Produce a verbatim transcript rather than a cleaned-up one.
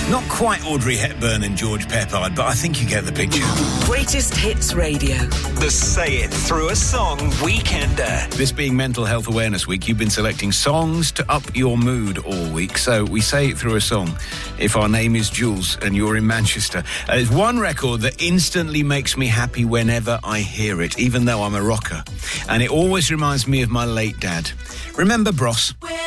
Not quite Audrey Hepburn and George Peppard, but I think you get the picture. Greatest Hits Radio. The Say It Through a Song Weekender. This being Mental Health Awareness Week, you've been selecting songs to up your mood all week. So we say it through a song. If our name is Jules and you're in Manchester, uh, there's one record that instantly makes me happy whenever I hear it, even though I'm a rocker. And it always reminds me of my late dad. Remember Bros?